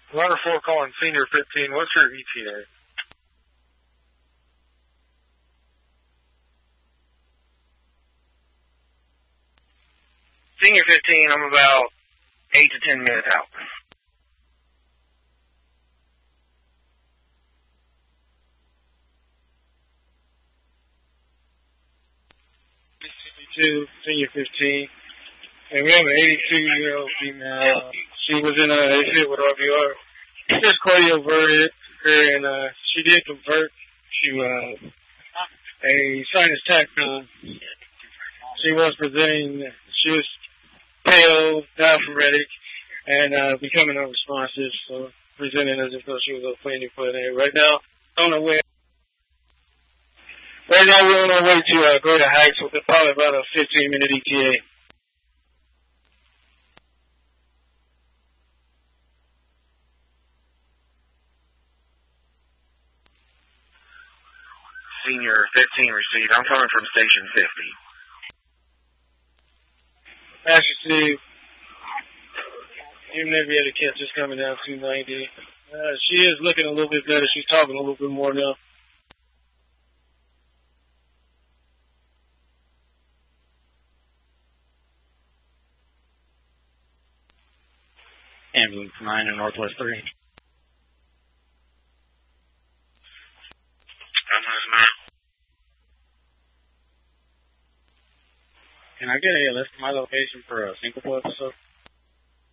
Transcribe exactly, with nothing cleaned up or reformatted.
Runner four calling Senior fifteen. What's your E T A? Senior fifteen, I'm about eight to ten minutes out. fifty-two, Senior fifteen. And we have an eighty-two-year-old female. She was in an exit with R V R. Just cardioverted her, and uh, she did convert to uh, a sinus tachycardia. She was presenting, she was pale, diaphoretic, and uh, becoming unresponsive, so presenting as if though she was a planning for it. Right now, on the way. Right now, we're on our way to uh, Greater Heights with probably about a fifteen-minute E T A. Senior fifteen received. I'm coming from Station fifty. Master Steve, you may be able to catch us coming down two ninety. Uh, she is looking a little bit better. She's talking a little bit more now. Ambulance nine in Northwest three. Ambulance nine. Can I get a list of my location for a single episode?